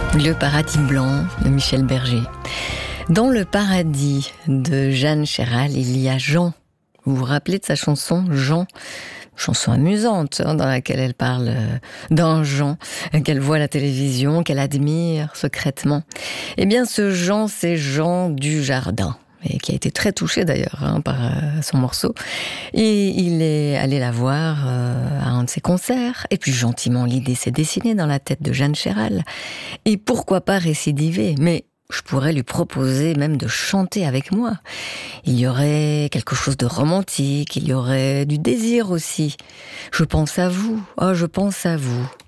Le paradis blanc de Michel Berger. Dans le paradis de Jeanne Chéral, il y a Jean. Vous vous rappelez de sa chanson Jean? Chanson amusante, dans laquelle elle parle d'un Jean qu'elle voit à la télévision, qu'elle admire secrètement. Eh bien, ce Jean, c'est Jean Dujardin, et qui a été très touché d'ailleurs par son morceau. Et il est allé la voir à un de ses concerts, et puis gentiment l'idée s'est dessinée dans la tête de Jeanne Chéral. Et pourquoi pas récidiver? Mais je pourrais lui proposer même de chanter avec moi. Il y aurait quelque chose de romantique, il y aurait du désir aussi. Je pense à vous, oh je pense à vous.